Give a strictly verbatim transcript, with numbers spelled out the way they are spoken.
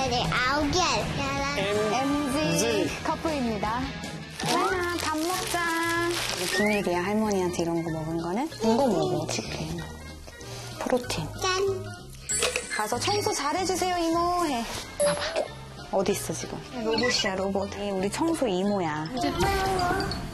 얘들 아홉 개. 엠지 커플입니다. 하나 밥 먹자. 비밀이야. 할머니한테 이런 거 먹은 거는 이거 먹어. 치킨. 프로틴. 짠. 가서 청소 잘해주세요 이모 해. 봐봐. 어디 있어 지금? 로봇이야 로봇. 우리 청소 이모야.